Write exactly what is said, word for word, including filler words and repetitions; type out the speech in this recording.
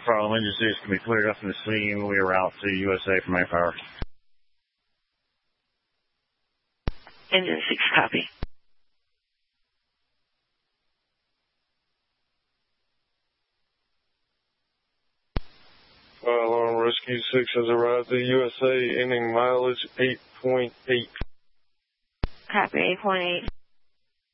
From engine six can be cleared up from the scene. We are out to U S A for manpower. Engine six, copy. Fire alarm rescue six has arrived at U S A, ending mileage eight point eight. Copy, eight point eight.